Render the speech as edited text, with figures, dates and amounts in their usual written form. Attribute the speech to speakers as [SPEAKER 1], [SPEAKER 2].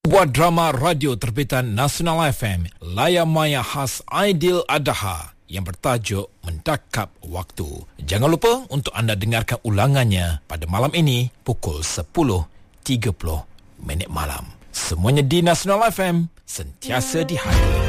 [SPEAKER 1] Buat drama radio terbitan Nasional FM, layar maya khas Aidil Adha yang bertajuk Mendakap Waktu. Jangan lupa untuk anda dengarkan ulangannya pada malam ini pukul 10.30 malam. Semuanya di Nasional FM, sentiasa di hati.